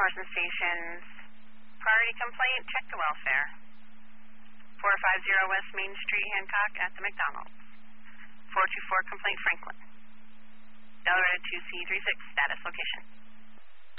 Carson Stations. Priority complaint, check the welfare. 450 West Main Street, Hancock, at the McDonald's. 424 complaint, Franklin. Delaware 2C36, status location.